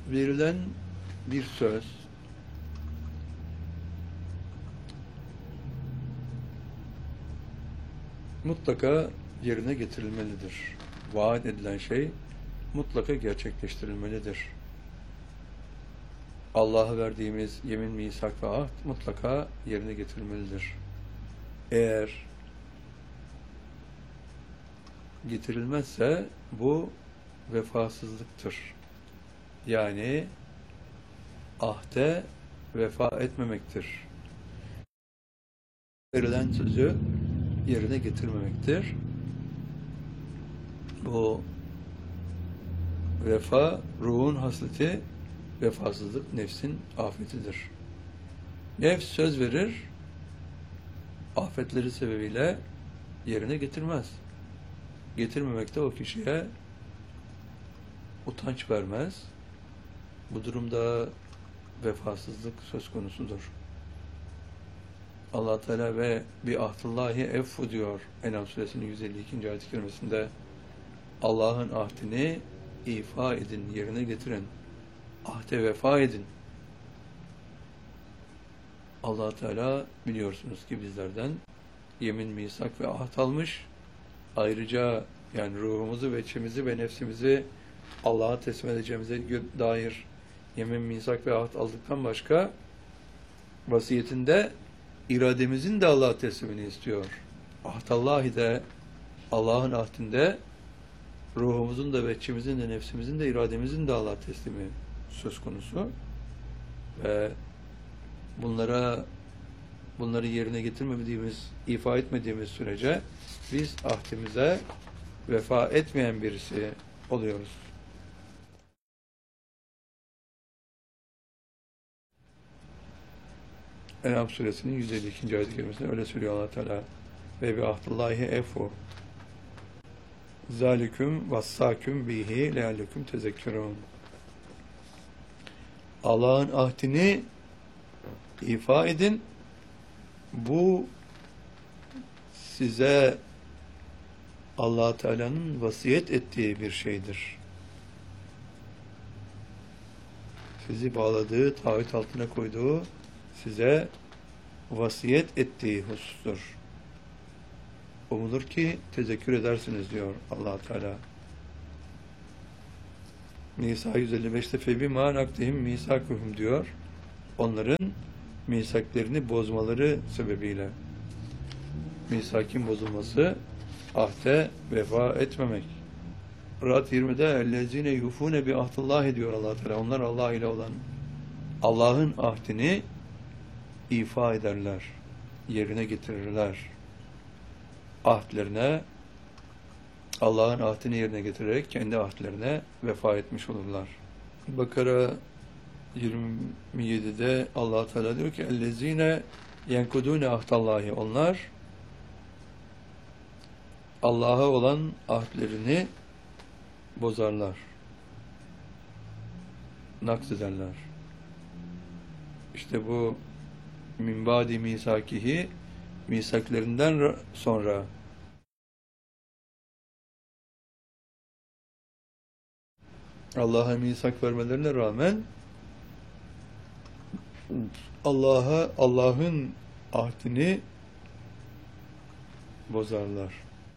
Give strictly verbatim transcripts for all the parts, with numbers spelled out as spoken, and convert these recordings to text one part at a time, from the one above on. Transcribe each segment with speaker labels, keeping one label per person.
Speaker 1: verilen bir söz mutlaka yerine getirilmelidir. Vaat edilen şey mutlaka gerçekleştirilmelidir. Allah'a verdiğimiz yemin, misak ve ahd mutlaka yerine getirilmelidir. Eğer getirilmezse bu vefasızlıktır. Yani ahde vefa etmemektir. Verilen sözü yerine getirmemektir. Bu vefa, ruhun hasleti, vefasızlık nefsin afetidir. Nefs söz verir, afetleri sebebiyle yerine getirmez. Getirmemek de o kişiye utanç vermez. Bu durumda vefasızlık söz konusudur. Allah Teala ve bi ahdillahi effu diyor En'am suresinin yüz elli ikinci ayet-i kerimesinde. Allah'ın ahdini ifa edin, yerine getirin. Ahde vefa edin. Allah Teala biliyorsunuz ki bizlerden yemin, misak ve ahd almış. Ayrıca yani ruhumuzu ve içimizi ve nefsimizi Allah'a teslim edeceğimize dair yemin, misak ve ahd aldıktan başka vasiyetinde irademizin de Allah'a teslimini istiyor. Ahdallahi de Allah'ın ahdinde ruhumuzun da ve içimizin de nefsimizin de irademizin de Allah'a teslimi söz konusu. Ve bunlara bunları yerine getirmediğimiz, ifa etmediğimiz sürece biz ahdimize vefa etmeyen birisi oluyoruz. En'am suresinin yüz elli ikinci ayet-i kerimesinde öyle söylüyor Allah Teala. Ve bi ahdillahi efu zalikum vassaküm bihi leallekum tezekkerun. Allah'ın ahdini ifa edin. Bu size Allah Teala'nın vasiyet ettiği bir şeydir. Sizi bağladığı, taahhüt altına koyduğu, size vasiyet ettiği husustur. Umulur ki tezekkür edersiniz diyor Allah Teala. Nisa yüz elli beşte febima naktihim misakuhum diyor. Onların misaklerini bozmaları sebebiyle. Misakin bozulması ahde vefa etmemek. Ra'd yirmide ellezine yufune bi ahdillahi diyor Allah Teala. Onlar Allah ile olan Allah'ın ahdini ifa ederler, yerine getirirler. Ahdlerine, Allah'ın ahdini yerine getirerek kendi ahdlerine vefa etmiş olurlar. Bakara yirmi yedide Allah Teala diyor ki ellezine yenkudune ahdallahi, onlar Allah'a olan ahdlerini bozarlar, naks ederler. İşte bu min ba'di misakihi, misaklerinden sonra Allah'a misak vermelerine rağmen Allah'a Allah'ın ahdini bozarlar.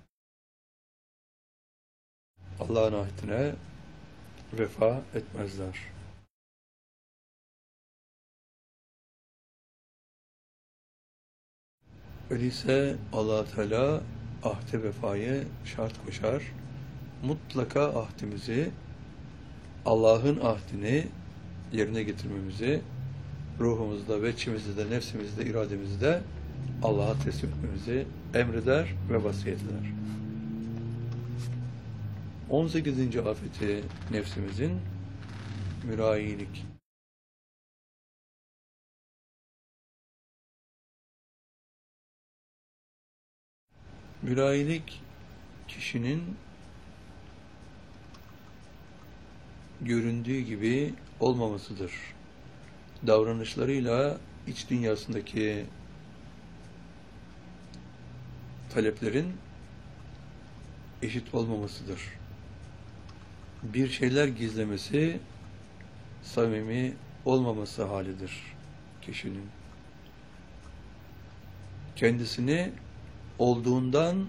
Speaker 1: Allah'ın ahdine vefa etmezler. Öyleyse Allah Teala ahde vefaya şart koşar. Mutlaka ahdimizi, Allah'ın ahdini yerine getirmemizi, ruhumuzda ve içimizde de, nefsimizde, irademizde Allah'a teslim etmemizi emreder ve vasiyet eder. on sekizinci afeti nefsimizin mürayilik. Mürayilik kişinin göründüğü gibi olmamasıdır. Davranışlarıyla iç dünyasındaki taleplerin eşit olmamasıdır. Bir şeyler gizlemesi, samimi olmaması halidir kişinin. Kendisini olduğundan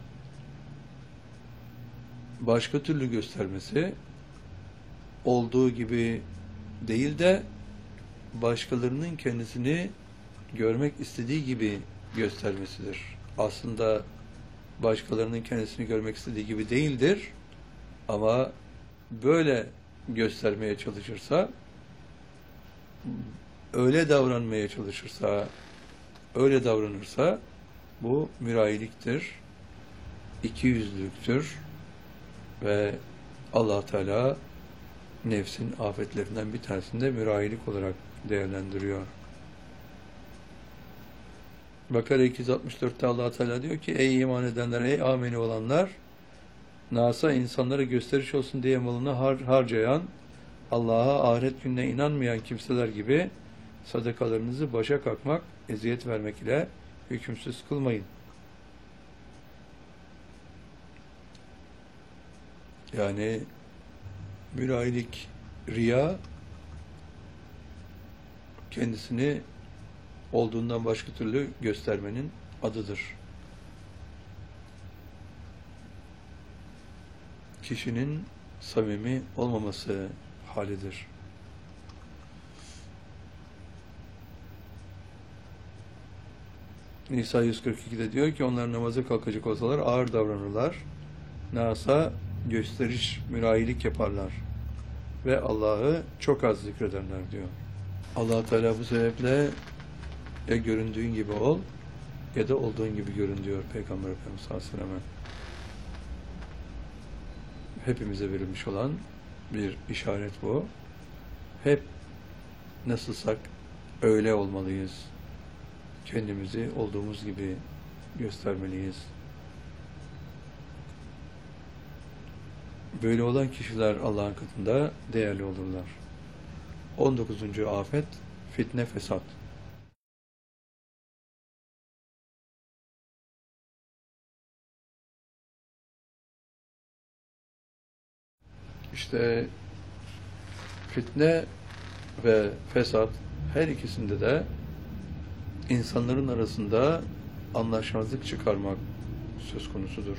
Speaker 1: başka türlü göstermesi, olduğu gibi değil de başkalarının kendisini görmek istediği gibi göstermesidir. Aslında başkalarının kendisini görmek istediği gibi değildir ama böyle göstermeye çalışırsa, öyle davranmaya çalışırsa, öyle davranırsa bu mürayiliktir, ikiyüzlülüktür ve Allah Teala nefsin afetlerinden bir tanesini de mürayilik olarak değerlendiriyor. Bakara iki yüz altmış dörtte Allah Teala diyor ki: ey iman edenler, ey ameni olanlar, nasa insanlara gösteriş olsun diye malını har harcayan, Allah'a, ahiret gününe inanmayan kimseler gibi sadakalarınızı başa kalkmak, eziyet vermek ile hükümsüz kılmayın. Yani mürayilik, riya, kendisini olduğundan başka türlü göstermenin adıdır. Kişinin samimi olmaması halidir. Nisa yüz kırk iki'de diyor ki onlar namaza kalkacak olsalar ağır davranırlar. Nasa gösteriş, mürayilik yaparlar ve Allah'ı çok az zikrederler diyor. Allah Teala bu sebeple ya göründüğün gibi ol ya da olduğun gibi görün diyor Peygamber Efendimiz sallallahu aleyhi ve sellem. Hepimize verilmiş olan bir işaret bu. Hep nasılsak öyle olmalıyız. Kendimizi olduğumuz gibi göstermeliyiz. Böyle olan kişiler Allah'ın katında değerli olurlar. on dokuzuncu afet, fitne, fesat. İşte fitne ve fesat her ikisinde de insanların arasında anlaşmazlık çıkarmak söz konusudur.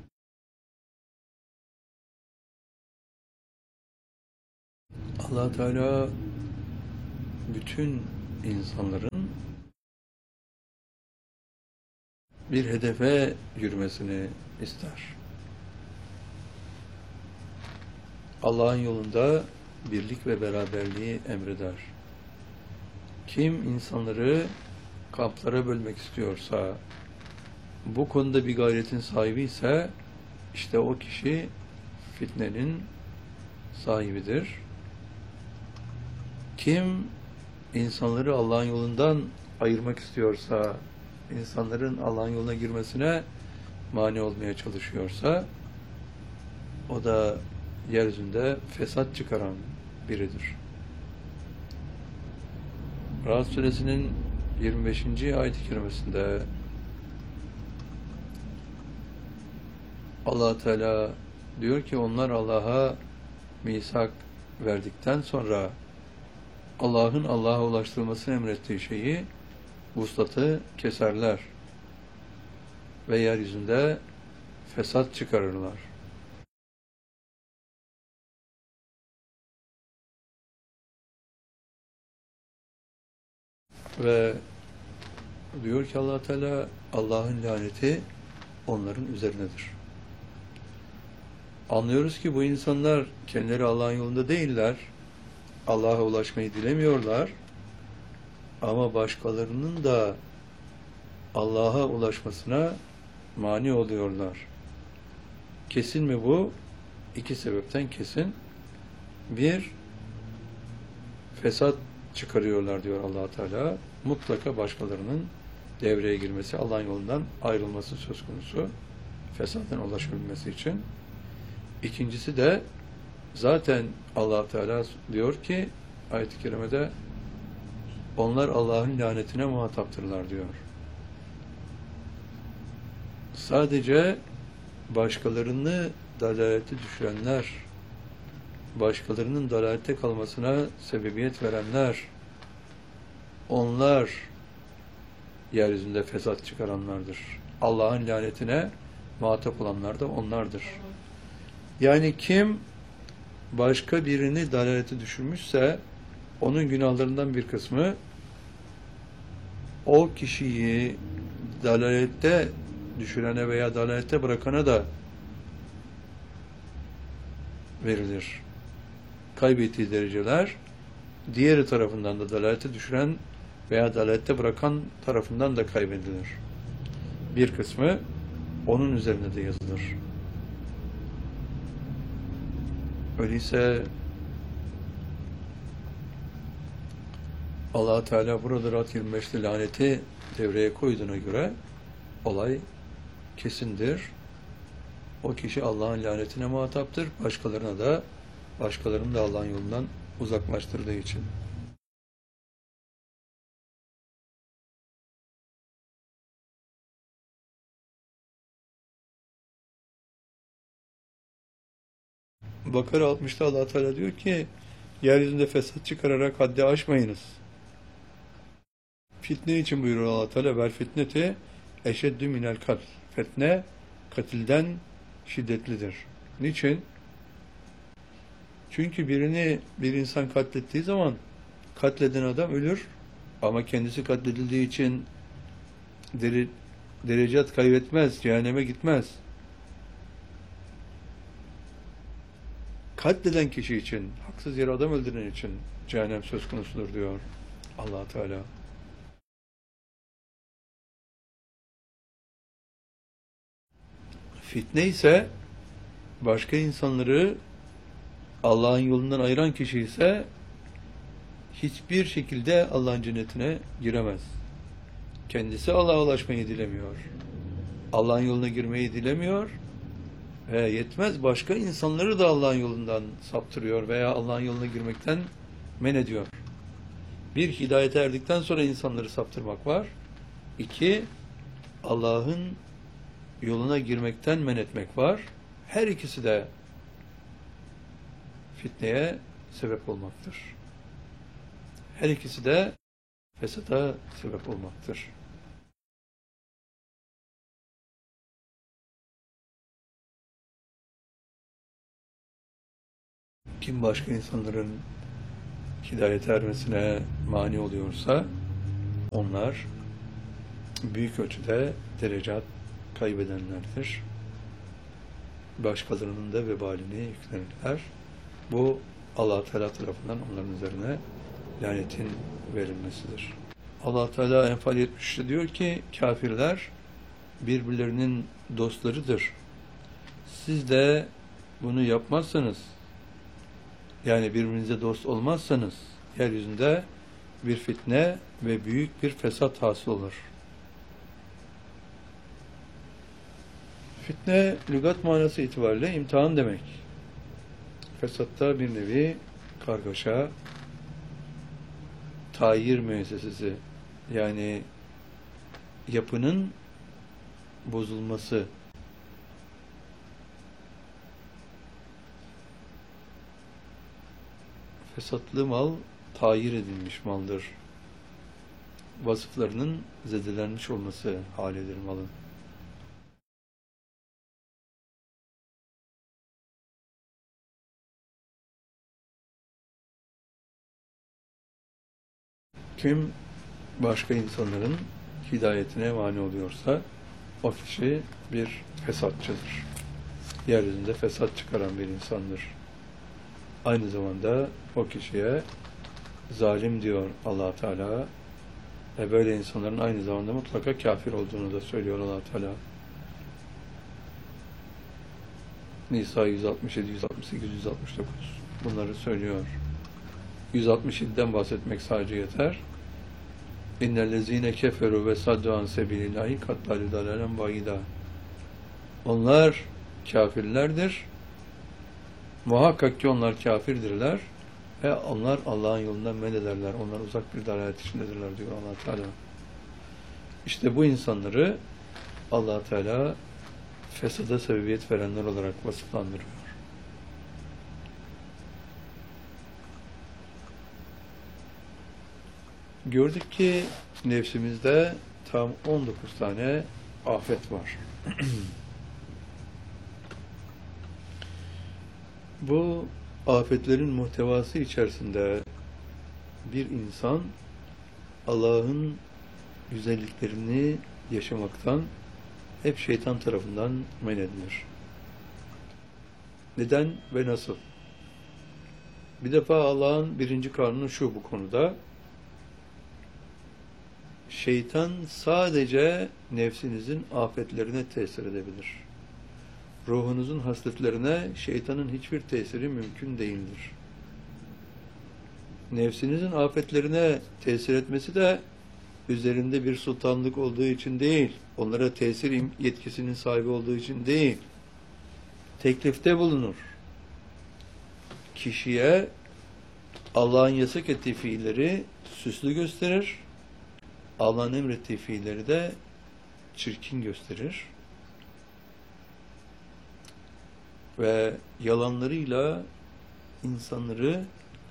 Speaker 1: Allah Teala bütün insanların bir hedefe yürümesini ister. Allah'ın yolunda birlik ve beraberliği emreder. Kim insanları kamplara bölmek istiyorsa, bu konuda bir gayretin sahibi ise, işte o kişi fitnenin sahibidir. Kim insanları Allah'ın yolundan ayırmak istiyorsa, insanların Allah'ın yoluna girmesine mani olmaya çalışıyorsa, o da yeryüzünde fesat çıkaran biridir. Rahat Suresinin yirmi beşinci ayet-i kerimesinde Allah Teala diyor ki onlar Allah'a misak verdikten sonra Allah'ın Allah'a ulaştırılmasını emrettiği şeyi, vuslatı keserler ve yeryüzünde fesat çıkarırlar. Ve diyor ki Allah Teala, Allah'ın laneti onların üzerinedir. Anlıyoruz ki bu insanlar kendileri Allah'ın yolunda değiller, Allah'a ulaşmayı dilemiyorlar ama başkalarının da Allah'a ulaşmasına mani oluyorlar. Kesin mi bu? İki sebepten kesin. Bir, fesat çıkarıyorlar diyor Allah Teala. Mutlaka başkalarının devreye girmesi, Allah'ın yolundan ayrılması söz konusu. Fesattan ulaşabilmesi için. İkincisi de zaten Allah Teala diyor ki ayet-i kerimede onlar Allah'ın lanetine muhataptırlar diyor. Sadece başkalarını dalalete düşürenler başkalarının dalalette kalmasına sebebiyet verenler, onlar yeryüzünde fesat çıkaranlardır. Allah'ın lanetine muhatap olanlar da onlardır. Yani kim başka birini dalalete düşürmüşse onun günahlarından bir kısmı o kişiyi dalalette düşürene veya dalalette bırakana da verilir. Kaybettiği dereceler diğeri tarafından da dalalete düşüren veya dalalette bırakan tarafından da kaybedilir. Bir kısmı onun üzerine de yazılır. Öyleyse Allah Teala burada Rad yirmi beşte laneti devreye koyduğuna göre olay kesindir. O kişi Allah'ın lanetine muhataptır. Başkalarına da başkalarını da Allah'ın yolundan uzaklaştırdığı için. Bakara altmışta Allah Teala diyor ki yeryüzünde fesat çıkararak haddi aşmayınız. Fitne için buyuruyor Allah Teala vel fitneti eşeddü minel katl. Fitne katilden şiddetlidir. Niçin? Çünkü birini bir insan katlettiği zaman katleden adam ölür ama kendisi katledildiği için dere, derecat kaybetmez, cehenneme gitmez. Katleden kişi için, haksız yere adam öldüren için cehennem söz konusudur diyor Allah Teala. Fitne ise başka insanları Allah'ın yolundan ayıran kişi ise hiçbir şekilde Allah'ın cennetine giremez. Kendisi Allah'a ulaşmayı dilemiyor. Allah'ın yoluna girmeyi dilemiyor. Ve yetmez başka insanları da Allah'ın yolundan saptırıyor veya Allah'ın yoluna girmekten men ediyor. Bir, hidayete erdikten sonra insanları saptırmak var. İki, Allah'ın yoluna girmekten men etmek var. Her ikisi de fitneye sebep olmaktır. Her ikisi de fesata sebep olmaktır. Kim başka insanların hidayete ermesine mani oluyorsa onlar büyük ölçüde derecat kaybedenlerdir. Başkalarının da vebalini yüklenirler. Bu Allah Teala tarafından onların üzerine lanetin verilmesidir. Allah Teala Enfal yetmiş üçte diyor ki kafirler birbirlerinin dostlarıdır. Siz de bunu yapmazsanız, yani birbirinize dost olmazsanız yeryüzünde bir fitne ve büyük bir fesat hasıl olur. Fitne lügat manası itibariyle imtihan demek. Fesatta bir nevi kargaşa, tayir müessesesi, yani yapının bozulması. Fesatlı mal tayir edilmiş maldır. Vasıflarının zedelenmiş olması halidir malın. Kim başka insanların hidayetine mani oluyorsa o kişi bir fesatçıdır. Yeryüzünde fesat çıkaran bir insandır. Aynı zamanda o kişiye zalim diyor Allah Teala ve böyle insanların aynı zamanda mutlaka kafir olduğunu da söylüyor Allah Teala. Nisa yüz altmış yedi, yüz altmış sekiz, yüz altmış dokuz bunları söylüyor. yüz altmış yediden bahsetmek sadece yeter. İnnellezîne keferu ve saddu an sebilillahi katlalü dalalen bayida. Onlar kafirlerdir. Muhakkak ki onlar kafirdirler ve onlar Allah'ın yolundan men ederler. Onlar uzak bir dalalet içindedirler diyor Allah Teala. İşte bu insanları Allah Teala fesada sebebiyet verenler olarak vasıflandırıyor. Gördük ki nefsimizde tam on dokuz tane afet var. Bu afetlerin muhtevası içerisinde bir insan Allah'ın güzelliklerini yaşamaktan hep şeytan tarafından men edilir. Neden ve nasıl? Bir defa Allah'ın birinci kanunu şu bu konuda. Şeytan sadece nefsinizin afetlerine tesir edebilir. Ruhunuzun hasletlerine şeytanın hiçbir tesiri mümkün değildir. Nefsinizin afetlerine tesir etmesi de üzerinde bir sultanlık olduğu için değil, onlara tesir yetkisinin sahibi olduğu için değil, teklifte bulunur. Kişiye Allah'ın yasak ettiği fiilleri süslü gösterir, Allah'ın emrettiği fiilleri de çirkin gösterir ve yalanlarıyla insanları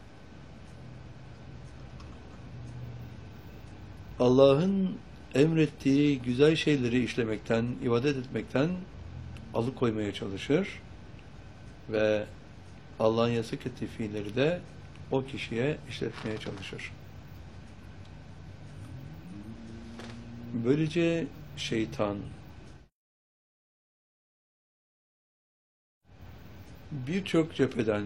Speaker 1: Allah'ın emrettiği güzel şeyleri işlemekten, ibadet etmekten alıkoymaya çalışır ve Allah'ın yasak ettiği fiilleri de o kişiye işletmeye çalışır. Böylece şeytan birçok cepheden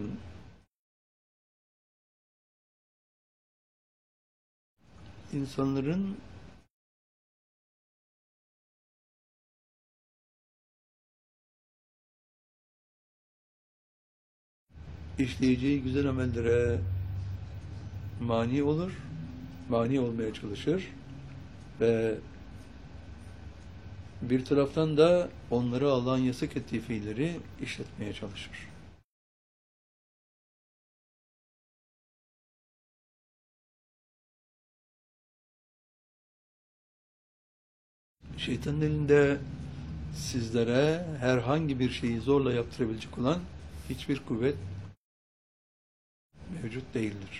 Speaker 1: insanların işleyeceği güzel amellere mani olur, mani olmaya çalışır ve bir taraftan da onları Allah'ın yasak ettiği fiilleri işletmeye çalışır. Şeytanın elinde sizlere herhangi bir şeyi zorla yaptırabilecek olan hiçbir kuvvet mevcut değildir.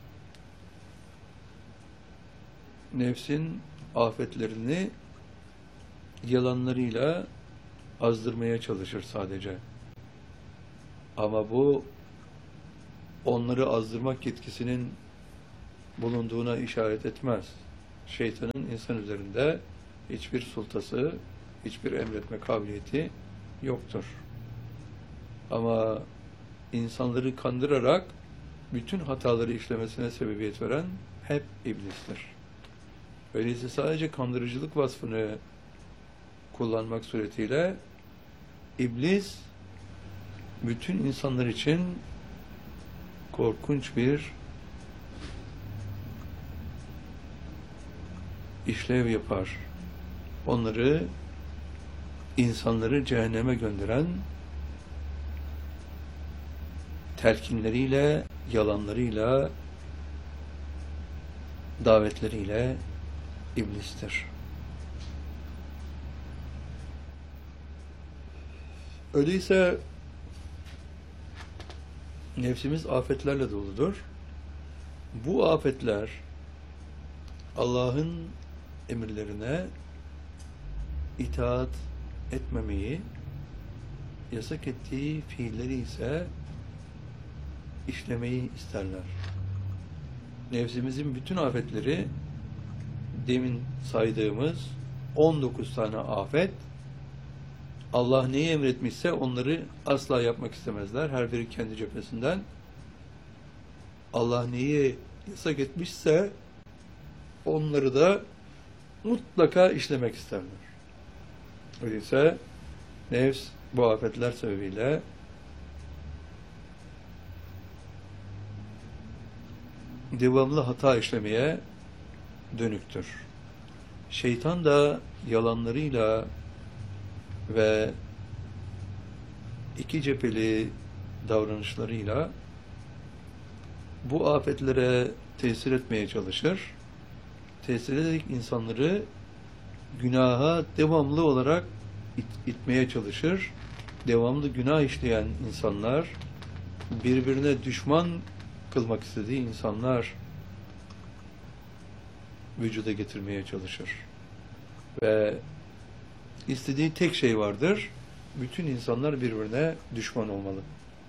Speaker 1: Nefsin afetlerini yalanlarıyla azdırmaya çalışır sadece. Ama bu onları azdırmak yetkisinin bulunduğuna işaret etmez. Şeytanın insan üzerinde hiçbir sultası, hiçbir emretme kabiliyeti yoktur. Ama insanları kandırarak bütün hataları işlemesine sebebiyet veren hep iblistir. Öyleyse sadece kandırıcılık vasfını kullanmak suretiyle iblis bütün insanlar için korkunç bir işlev yapar. Onları, insanları cehenneme gönderen telkinleriyle, yalanlarıyla, davetleriyle iblistir. Öyleyse nefsimiz afetlerle doludur. Bu afetler Allah'ın emirlerine itaat etmemeyi, yasak ettiği fiilleri ise işlemeyi isterler. Nefsimizin bütün afetleri demin saydığımız on dokuz tane afet, Allah neyi emretmişse onları asla yapmak istemezler. Her biri kendi cephesinden. Allah neyi yasak etmişse onları da mutlaka işlemek isterler. Öyleyse nefs bu afetler sebebiyle devamlı hata işlemeye dönüktür. Şeytan da yalanlarıyla ve iki cepheli davranışlarıyla bu afetlere tesir etmeye çalışır. Tesir ederek insanları günaha devamlı olarak it, itmeye çalışır. Devamlı günah işleyen insanlar, birbirine düşman kılmak istediği insanlar vücuda getirmeye çalışır. Ve istediği tek şey vardır. Bütün insanlar birbirine düşman olmalı.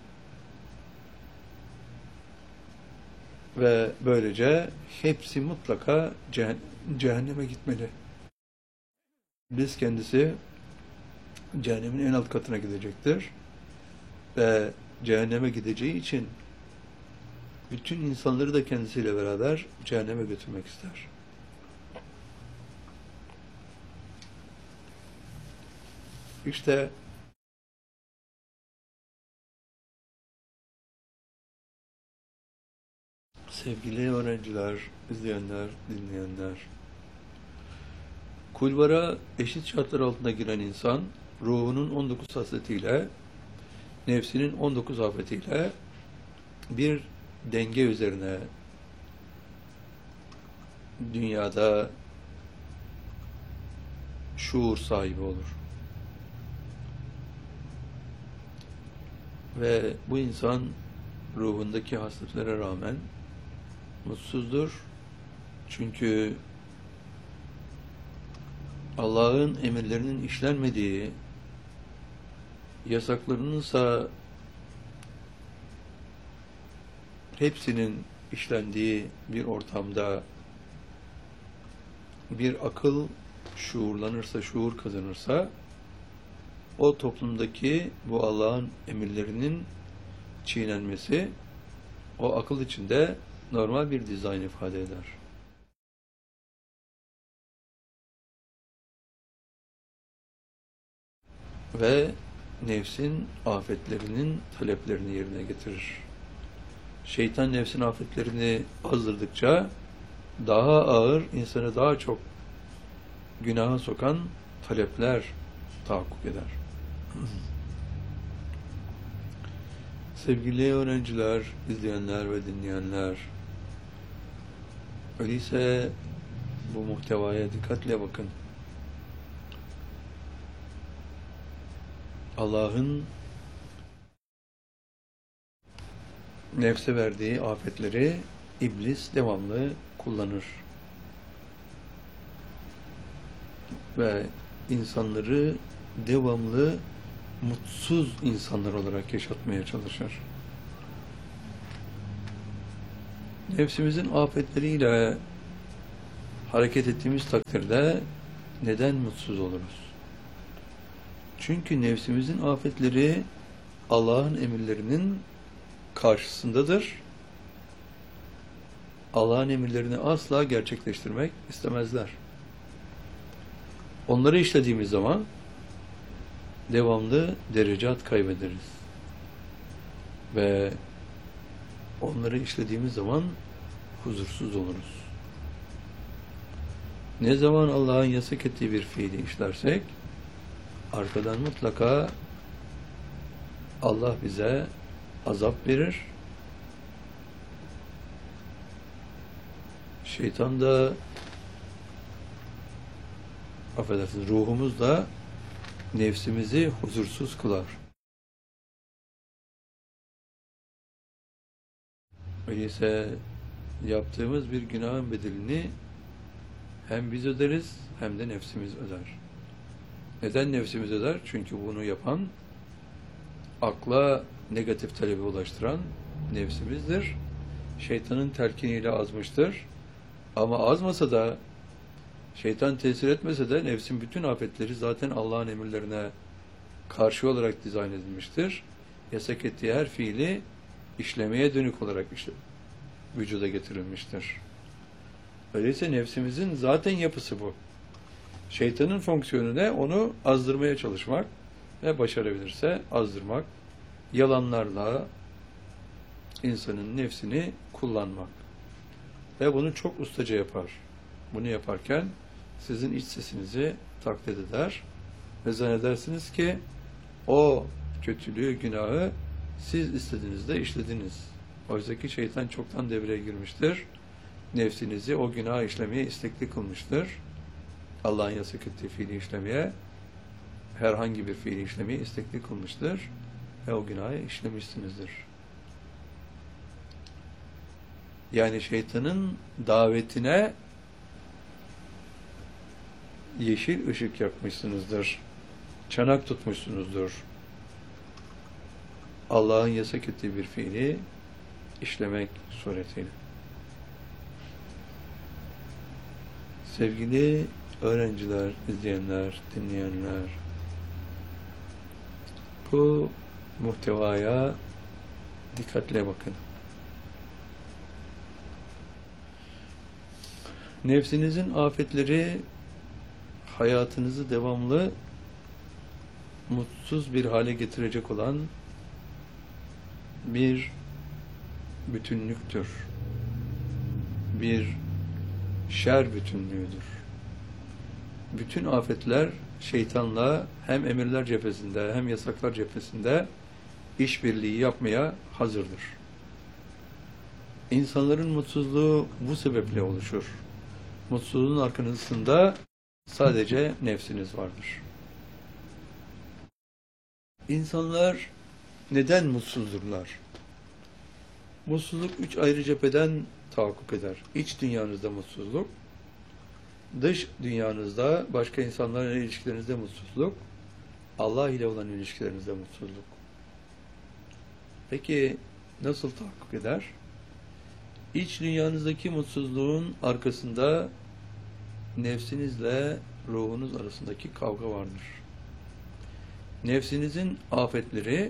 Speaker 1: Ve böylece hepsi mutlaka cehenneme gitmeli. İblis kendisi cehennemin en alt katına gidecektir. Ve cehenneme gideceği için bütün insanları da kendisiyle beraber cehenneme götürmek ister. İşte sevgili öğrenciler, izleyenler, dinleyenler, kulvara eşit şartlar altında giren insan, ruhunun on dokuz hasletiyle, nefsinin on dokuz afetiyle bir denge üzerine dünyada şuur sahibi olur. Ve bu insan ruhundaki hasletlere rağmen mutsuzdur. Çünkü Allah'ın emirlerinin işlenmediği, yasaklarınınsa hepsinin işlendiği bir ortamda bir akıl şuurlanırsa, şuur kazanırsa, o toplumdaki bu Allah'ın emirlerinin çiğnenmesi o akıl içinde normal bir dizayn ifade eder. Ve nefsin afetlerinin taleplerini yerine getirir. Şeytan nefsin afetlerini azdırdıkça daha ağır, insanı daha çok günaha sokan talepler tahakkuk eder. Sevgili öğrenciler, izleyenler ve dinleyenler, öyleyse bu muhtevaya dikkatle bakın. Allah'ın nefse verdiği afetleri iblis devamlı kullanır. Ve insanları devamlı mutsuz insanlar olarak yaşatmaya çalışır. Nefsimizin afetleriyle hareket ettiğimiz takdirde neden mutsuz oluruz? Çünkü nefsimizin afetleri Allah'ın emirlerinin karşısındadır. Allah'ın emirlerini asla gerçekleştirmek istemezler. Onları işlediğimiz zaman devamlı derecat kaybederiz. Ve onları işlediğimiz zaman huzursuz oluruz. Ne zaman Allah'ın yasak ettiği bir fiili işlersek, arkadan mutlaka Allah bize azap verir. Şeytan da, affedersiniz, ruhumuz da nefsimizi huzursuz kılar. Öyleyse yaptığımız bir günahın bedelini hem biz öderiz hem de nefsimiz öder. Neden nefsimiz öder? Çünkü bunu yapan, akla negatif talebi ulaştıran nefsimizdir. Şeytanın telkiniyle azmıştır. Ama azmasa da, şeytan tesir etmese de nefsin bütün afetleri zaten Allah'ın emirlerine karşı olarak dizayn edilmiştir. Yasak ettiği her fiili işlemeye dönük olarak işte vücuda getirilmiştir. Öyleyse nefsimizin zaten yapısı bu. Şeytanın fonksiyonu ne? Onu azdırmaya çalışmak ve başarabilirse azdırmak, yalanlarla insanın nefsini kullanmak. Ve bunu çok ustaca yapar. Bunu yaparken sizin iç sesinizi taklit eder ve zannedersiniz ki o kötülüğü, günahı siz istediğinizde işlediniz. Oysa ki şeytan çoktan devreye girmiştir. Nefsinizi o günahı işlemeye istekli kılmıştır. Allah'ın yasak ettiği fiili işlemeye, herhangi bir fiili işlemeye istekli kılmıştır ve o günahı işlemişsinizdir. Yani şeytanın davetine yeşil ışık yakmışsınızdır. Çanak tutmuşsunuzdur. Allah'ın yasak ettiği bir fiili işlemek suretiyle. Sevgili öğrenciler, izleyenler, dinleyenler, bu muhtevaya dikkatle bakın. Nefsinizin afetleri hayatınızı devamlı mutsuz bir hale getirecek olan bir bütünlüktür. Bir şer bütünlüğüdür. Bütün afetler şeytanla hem emirler cephesinde hem yasaklar cephesinde işbirliği yapmaya hazırdır. İnsanların mutsuzluğu bu sebeple oluşur. Mutsuzluğun arkasında sadece nefsiniz vardır. İnsanlar neden mutsuzdurlar? Mutsuzluk üç ayrı cepheden tahakkuk eder. İç dünyanızda mutsuzluk, dış dünyanızda, başka insanlarla ilişkilerinizde mutsuzluk, Allah ile olan ilişkilerinizde mutsuzluk. Peki nasıl tahakkuk eder? İç dünyanızdaki mutsuzluğun arkasında nefsinizle ruhunuz arasındaki kavga vardır. Nefsinizin afetleri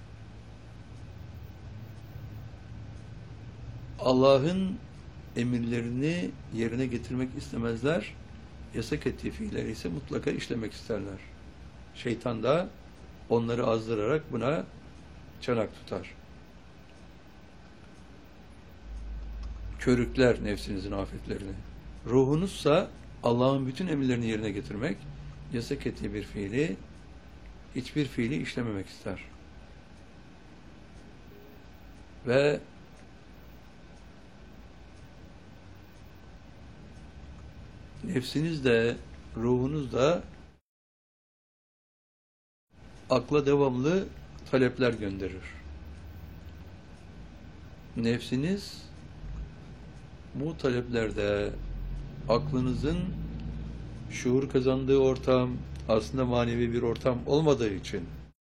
Speaker 1: Allah'ın emirlerini yerine getirmek istemezler. Yasak ettiği fiilleri ise mutlaka işlemek isterler. Şeytan da onları azdırarak buna çanak tutar. Körükler nefsinizin afetlerini. Ruhunuzsa Allah'ın bütün emirlerini yerine getirmek, yasak ettiği bir fiili, hiçbir fiili işlememek ister. Ve nefsiniz de, ruhunuz da akla devamlı talepler gönderir. Nefsiniz bu taleplerde aklınızın şuur kazandığı ortam aslında manevi bir ortam olmadığı için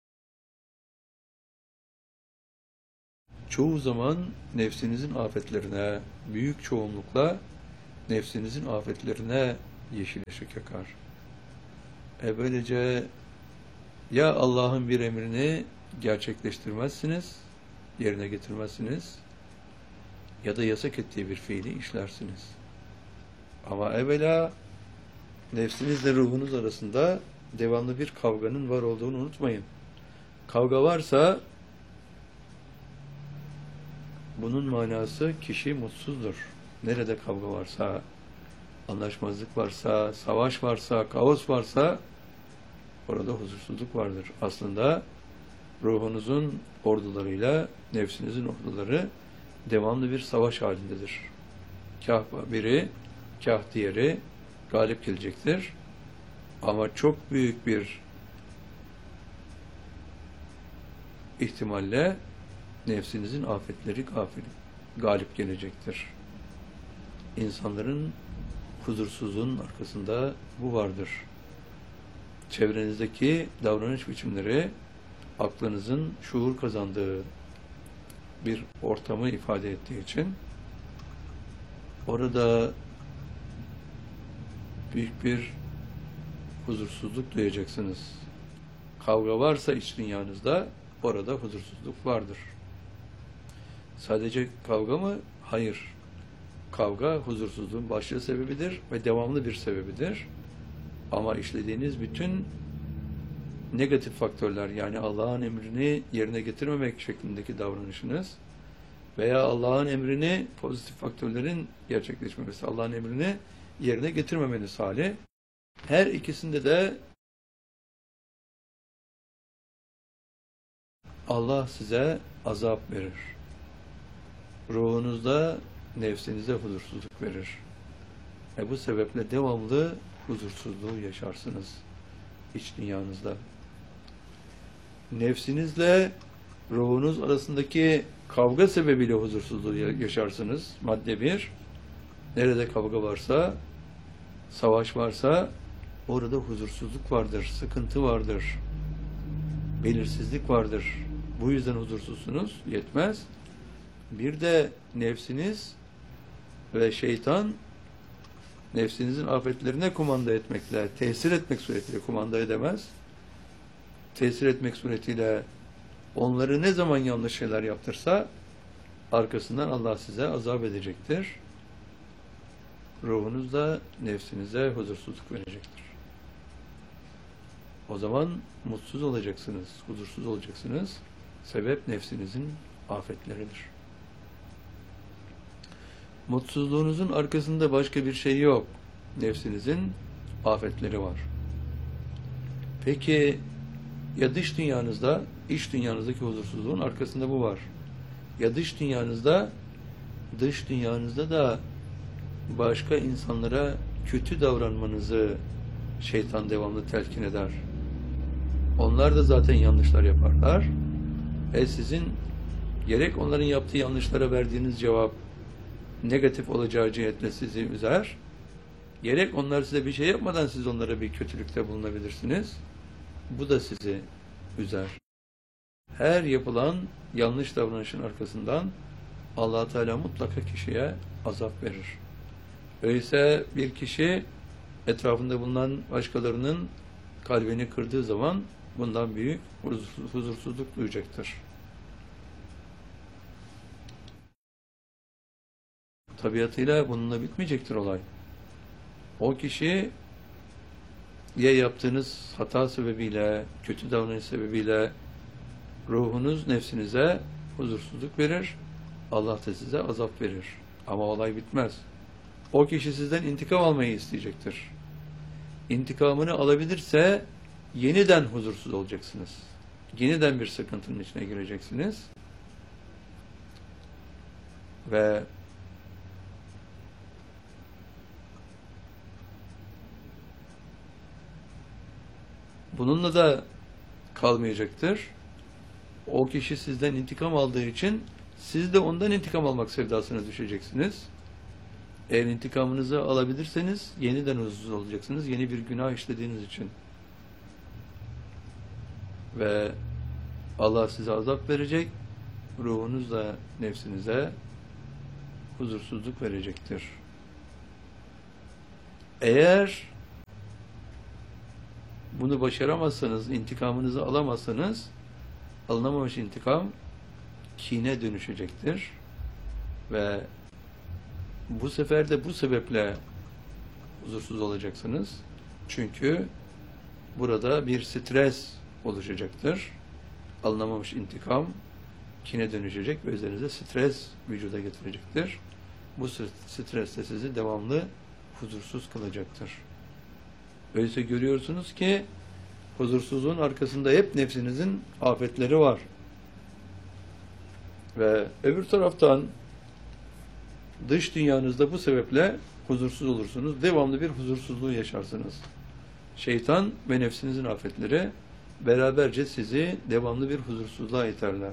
Speaker 1: çoğu zaman nefsinizin afetlerine, büyük çoğunlukla nefsinizin afetlerine yeşil ışık yakar. E böylece ya Allah'ın bir emrini gerçekleştirmezsiniz, yerine getirmezsiniz ya da yasak ettiği bir fiili işlersiniz. Ama evvela nefsinizle ruhunuz arasında devamlı bir kavganın var olduğunu unutmayın. Kavga varsa bunun manası kişi mutsuzdur. Nerede kavga varsa, anlaşmazlık varsa, savaş varsa, kaos varsa orada huzursuzluk vardır. Aslında ruhunuzun ordularıyla nefsinizin orduları devamlı bir savaş halindedir. Kah biri, kah diğeri galip gelecektir. Ama çok büyük bir ihtimalle nefsinizin afetleri gafil, galip gelecektir. İnsanların huzursuzluğunun arkasında bu vardır. Çevrenizdeki davranış biçimleri aklınızın şuur kazandığı bir ortamı ifade ettiği için orada büyük bir huzursuzluk duyacaksınız. Kavga varsa iç dünyanızda orada huzursuzluk vardır. Sadece kavga mı? Hayır. Kavga huzursuzluğun başlıca sebebidir ve devamlı bir sebebidir. Ama işlediğiniz bütün negatif faktörler, yani Allah'ın emrini yerine getirmemek şeklindeki davranışınız veya Allah'ın emrini, pozitif faktörlerin gerçekleşmemesi, Allah'ın emrini yerine getirmemeniz hali, her ikisinde de Allah size azap verir. Ruhunuzda, nefsinize huzursuzluk verir. E bu sebeple devamlı huzursuzluğu yaşarsınız iç dünyanızda. Nefsinizle ruhunuz arasındaki kavga sebebiyle huzursuzluğu yaşarsınız. Madde bir, nerede kavga varsa, savaş varsa orada huzursuzluk vardır, sıkıntı vardır, belirsizlik vardır. Bu yüzden huzursuzsunuz, yetmez. Bir de nefsiniz ve şeytan nefsinizin afetlerine kumanda etmekle, tesir etmek suretiyle kumanda edemez. Tesir etmek suretiyle onları ne zaman yanlış şeyler yaptırsa arkasından Allah size azap edecektir. Ruhunuz da nefsinize huzursuzluk verecektir. O zaman mutsuz olacaksınız, huzursuz olacaksınız. Sebep nefsinizin afetleridir. Mutsuzluğunuzun arkasında başka bir şey yok. Nefsinizin afetleri var. Peki ya dış dünyanızda, iç dünyanızdaki huzursuzluğun arkasında bu var. Ya dış dünyanızda, dış dünyanızda da başka insanlara kötü davranmanızı şeytan devamlı telkin eder. Onlar da zaten yanlışlar yaparlar. E sizin gerek onların yaptığı yanlışlara verdiğiniz cevap negatif olacağı cihetle sizi üzer, gerek onlar size bir şey yapmadan siz onlara bir kötülükte bulunabilirsiniz. Bu da sizi üzer. Her yapılan yanlış davranışın arkasından Allah Teala mutlaka kişiye azap verir. Öyleyse bir kişi etrafında bulunan başkalarının kalbini kırdığı zaman bundan büyük huzursuzluk duyacaktır. Tabiatıyla bununla bitmeyecektir olay. O kişi ya yaptığınız hata sebebiyle, kötü davranış sebebiyle ruhunuz nefsinize huzursuzluk verir, Allah da size azap verir. Ama olay bitmez. O kişi sizden intikam almayı isteyecektir. İntikamını alabilirse yeniden huzursuz olacaksınız. Yeniden bir sıkıntının içine gireceksiniz. Ve bununla da kalmayacaktır. O kişi sizden intikam aldığı için siz de ondan intikam almak sevdasına düşeceksiniz. Eğer intikamınızı alabilirseniz yeniden huzursuz olacaksınız. Yeni bir günah işlediğiniz için. Ve Allah size azap verecek. Ruhunuz da nefsinize huzursuzluk verecektir. Eğer bunu başaramazsanız, intikamınızı alamazsanız, alınamamış intikam kine dönüşecektir. Ve bu sefer de bu sebeple huzursuz olacaksınız. Çünkü burada bir stres oluşacaktır. Alınamamış intikam kine dönüşecek ve üzerinize stres vücuda getirecektir. Bu stres de sizi devamlı huzursuz kılacaktır. Öyleyse görüyorsunuz ki huzursuzluğun arkasında hep nefsinizin afetleri var. Ve öbür taraftan dış dünyanızda bu sebeple huzursuz olursunuz. Devamlı bir huzursuzluğu yaşarsınız. Şeytan ve nefsinizin afetleri beraberce sizi devamlı bir huzursuzluğa iterler.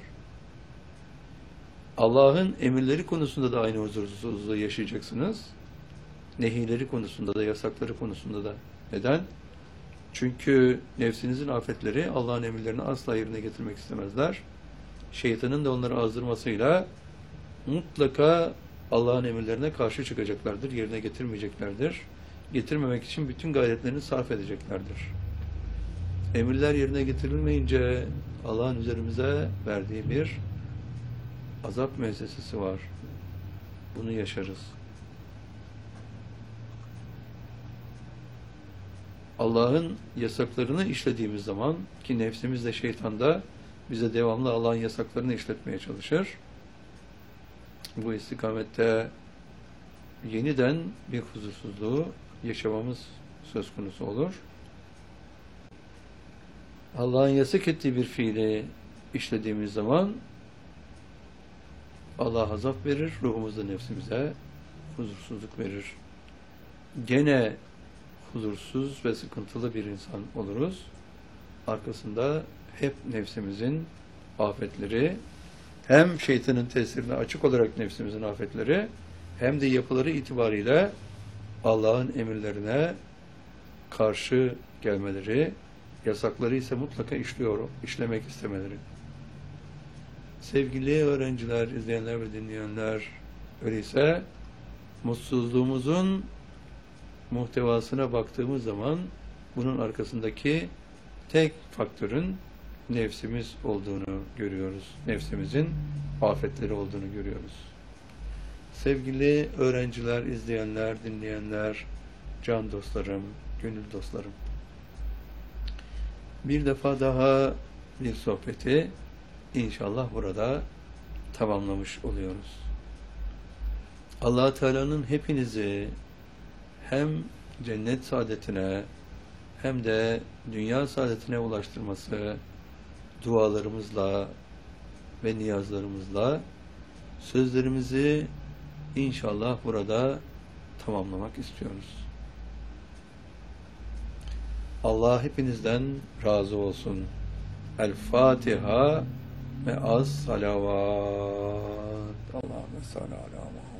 Speaker 1: Allah'ın emirleri konusunda da aynı huzursuzluğu yaşayacaksınız. Nehileri konusunda da, yasakları konusunda da. Neden? Çünkü nefsinizin afetleri Allah'ın emirlerini asla yerine getirmek istemezler. Şeytanın da onları azdırmasıyla mutlaka Allah'ın emirlerine karşı çıkacaklardır, yerine getirmeyeceklerdir. Getirmemek için bütün gayretlerini sarf edeceklerdir. Emirler yerine getirilmeyince Allah'ın üzerimize verdiği bir azap müessesesi var. Bunu yaşarız. Allah'ın yasaklarını işlediğimiz zaman ki nefsimiz de şeytan da bize devamlı Allah'ın yasaklarını işletmeye çalışır. Bu istikamette yeniden bir huzursuzluğu yaşamamız söz konusu olur. Allah'ın yasak ettiği bir fiili işlediğimiz zaman Allah azap verir, ruhumuzda nefsimize huzursuzluk verir. Gene huzursuz ve sıkıntılı bir insan oluruz. Arkasında hep nefsimizin afetleri, hem şeytanın tesirine açık olarak nefsimizin afetleri, hem de yapıları itibariyle Allah'ın emirlerine karşı gelmeleri, yasakları ise mutlaka işliyor, işlemek istemeleri. Sevgili öğrenciler, izleyenler ve dinleyenler, öyleyse mutsuzluğumuzun muhtevasına baktığımız zaman bunun arkasındaki tek faktörün nefsimiz olduğunu görüyoruz. Nefsimizin afetleri olduğunu görüyoruz. Sevgili öğrenciler, izleyenler, dinleyenler, can dostlarım, gönül dostlarım. Bir defa daha bir sohbeti İnşallah burada tamamlamış oluyoruz. Allah Teala'nın hepinizi hem cennet saadetine hem de dünya saadetine ulaştırması dualarımızla ve niyazlarımızla sözlerimizi inşallah burada tamamlamak istiyoruz. Allah hepinizden razı olsun. El Fatiha ve az salavat. Allahümme salli ala Muhammed.